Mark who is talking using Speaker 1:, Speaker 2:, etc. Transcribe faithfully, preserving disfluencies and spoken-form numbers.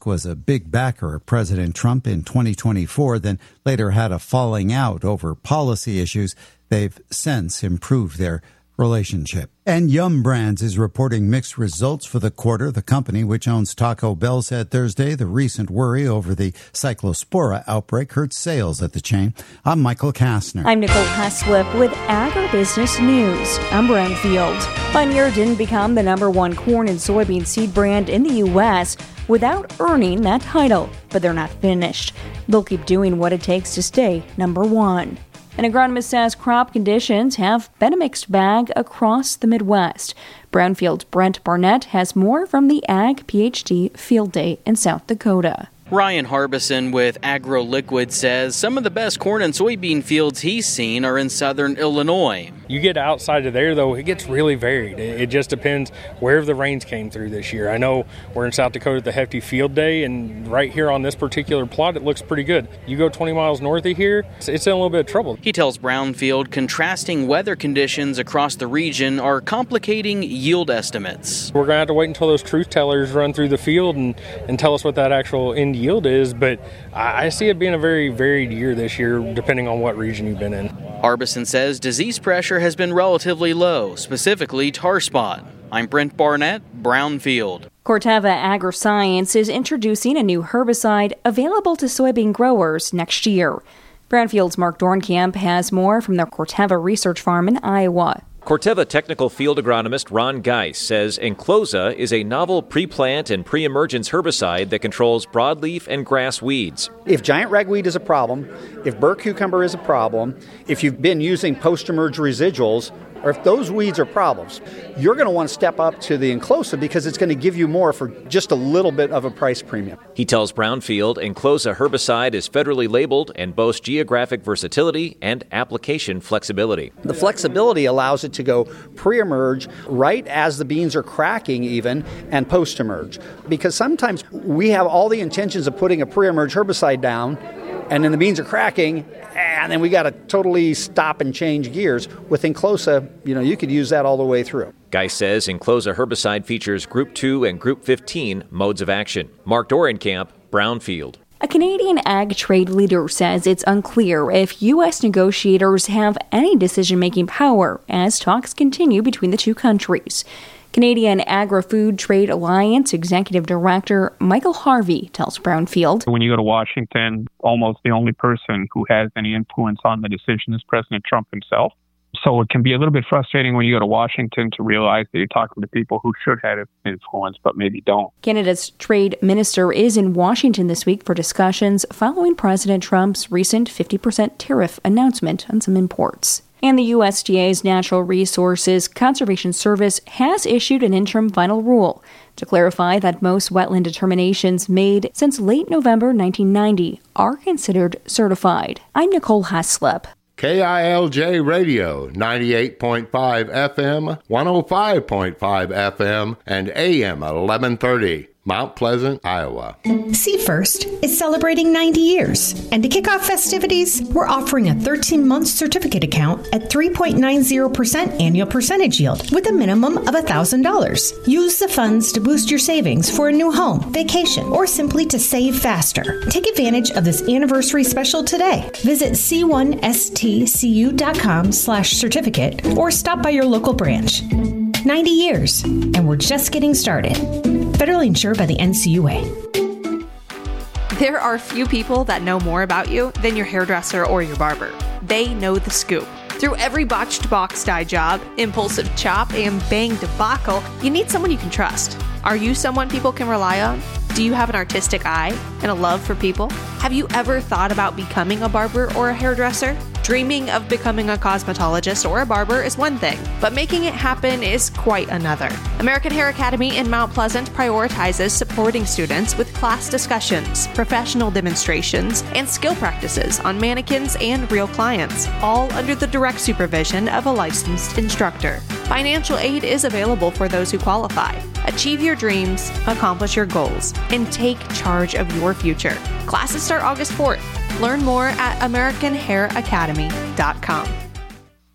Speaker 1: was a big backer of President Trump in twenty twenty-four, then later had a falling out over policy issues. They've since improved their relationship. And Yum Brands is reporting mixed results for the quarter. The company, which owns Taco Bell, said Thursday the recent worry over the Cyclospora outbreak hurt sales at the chain. I'm Michael Kastner.
Speaker 2: I'm Nicole Heslip with Agribusiness News. I'm Brownfield. Pioneer didn't become the number one corn and soybean seed brand in the U S without earning that title, but they're not finished. They'll keep doing what it takes to stay number one. An agronomist says crop conditions have been a mixed bag across the Midwest. Brownfield's Brent Barnett has more from the Ag PhD Field Day in South Dakota.
Speaker 3: Ryan Harbison with AgroLiquid says some of the best corn and soybean fields he's seen are in southern Illinois.
Speaker 4: You get outside of there, though, it gets really varied. It just depends where the rains came through this year. I know we're in South Dakota at the Hefty Field Day, and right here on this particular plot, it looks pretty good. You go twenty miles north of here, it's, it's in a little bit of trouble.
Speaker 3: He tells Brownfield contrasting weather conditions across the region are complicating yield estimates.
Speaker 4: We're going to have to wait until those truth tellers run through the field and, and tell us what that actual end yield is, but I see it being a very varied year this year, depending on what region you've been in.
Speaker 3: Harbison says disease pressure has been relatively low, specifically tar spot. I'm Brent Barnett, Brownfield.
Speaker 2: Corteva Agriscience is introducing a new herbicide available to soybean growers next year. Brownfield's Mark Dornkamp has more from their Corteva research farm in Iowa.
Speaker 5: Corteva technical field agronomist Ron Geis says Enclosa is a novel pre-plant and pre-emergence herbicide that controls broadleaf and grass weeds.
Speaker 6: If giant ragweed is a problem, if burr cucumber is a problem, if you've been using post-emerge residuals, or if those weeds are problems, you're going to want to step up to the Enclosa because it's going to give you more for just a little bit of a price premium.
Speaker 5: He tells Brownfield Enclosa herbicide is federally labeled and boasts geographic versatility and application flexibility.
Speaker 6: The flexibility allows it to go pre-emerge right as the beans are cracking even and post-emerge. Because sometimes we have all the intentions of putting a pre-emerge herbicide down and then the beans are cracking, and then we got to totally stop and change gears. With Enclosa, you know, you could use that all the way through.
Speaker 5: Guy says Enclosa herbicide features Group two and Group fifteen modes of action. Mark Dorenkamp, Brownfield.
Speaker 2: A Canadian ag trade leader says it's unclear if U S negotiators have any decision-making power as talks continue between the two countries. Canadian Agri-Food Trade Alliance Executive Director Michael Harvey tells Brownfield.
Speaker 7: When you go to Washington, almost the only person who has any influence on the decision is President Trump himself. So it can be a little bit frustrating when you go to Washington to realize that you're talking to people who should have influence but maybe don't.
Speaker 2: Canada's trade minister is in Washington this week for discussions following President Trump's recent fifty percent tariff announcement on some imports. And the U S D A's Natural Resources Conservation Service has issued an interim final rule to clarify that most wetland determinations made since late November nineteen ninety are considered certified. I'm Nicole Heslip.
Speaker 8: K I L J Radio, ninety-eight point five F M, one oh five point five F M, and A M eleven thirty. Mount Pleasant, Iowa.
Speaker 9: See First is celebrating ninety years. And to kick off festivities, we're offering a thirteen-month certificate account at three point nine zero percent annual percentage yield with a minimum of one thousand dollars. Use the funds to boost your savings for a new home, vacation, or simply to save faster. Take advantage of this anniversary special today. Visit c one s t c u dot com slash certificate or stop by your local branch. ninety years, and we're just getting started. Federally insured by the N C U A.
Speaker 10: There are few people that know more about you than your hairdresser or your barber. They know the scoop. Through every botched box dye job, impulsive chop, and bang debacle, you need someone you can trust. Are you someone people can rely on? Do you have an artistic eye and a love for people? Have you ever thought about becoming a barber or a hairdresser? Dreaming of becoming a cosmetologist or a barber is one thing, but making it happen is quite another. American Hair Academy in Mount Pleasant prioritizes supporting students with class discussions, professional demonstrations, and skill practices on mannequins and real clients, all under the direct supervision of a licensed instructor. Financial aid is available for those who qualify. Achieve your dreams, accomplish your goals, and take charge of your future. Classes start August fourth. Learn more at american hair academy dot com.